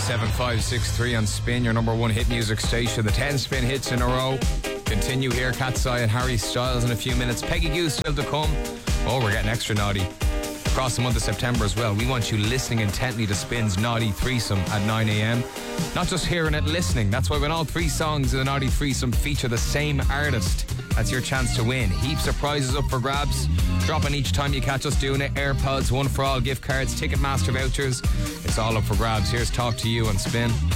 07563 on Spin, your number one hit music station. The 10 Spin hits in a row continue here. Cat's Eye and Harry Styles in a few minutes. Peggy Goo still to come. Oh, we're getting extra naughty across the month of September as well. We want you listening intently to Spin's Naughty Threesome at 9 a.m. Not just hearing it, listening. That's why when all three songs of the Naughty Threesome feature the same artist, that's your chance to win. Heaps of prizes up for grabs. Dropping each time you catch us doing it. AirPods, One for All, gift cards, Ticketmaster vouchers. It's all up for grabs. Here's Talk to You on Spin.